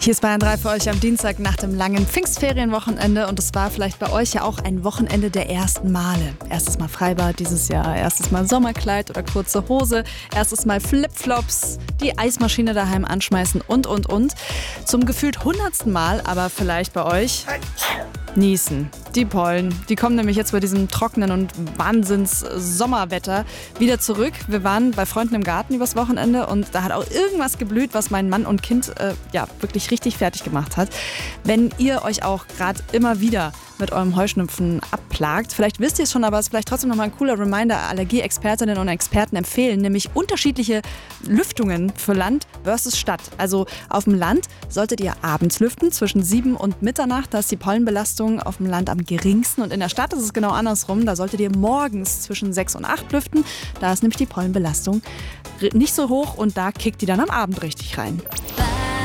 Hier ist Bayern 3 für euch am Dienstag nach dem langen Pfingstferienwochenende und es war vielleicht bei euch ja auch ein Wochenende der ersten Male. Erstes Mal Freibad dieses Jahr, erstes Mal Sommerkleid oder kurze Hose, erstes Mal Flipflops, die Eismaschine daheim anschmeißen und. Zum gefühlt 100. Mal aber vielleicht bei euch Niesen. Die Pollen, die kommen nämlich jetzt bei diesem trockenen und Wahnsinns-Sommerwetter wieder zurück. Wir waren bei Freunden im Garten übers Wochenende und da hat auch irgendwas geblüht, was mein Mann und Kind wirklich richtig fertig gemacht hat. Wenn ihr euch auch gerade immer wieder mit eurem Heuschnupfen abplagt, vielleicht wisst ihr es schon, aber es ist vielleicht trotzdem nochmal ein cooler Reminder, Allergie-Expertinnen und Experten empfehlen nämlich unterschiedliche Lüftungen für Land versus Stadt. Also auf dem Land solltet ihr abends lüften, zwischen 7 und Mitternacht, da ist die Pollenbelastung auf dem Land am geringsten und in der Stadt ist es genau andersrum, da solltet ihr morgens zwischen 6 und 8 lüften, da ist nämlich die Pollenbelastung nicht so hoch und da kickt die dann am Abend richtig rein.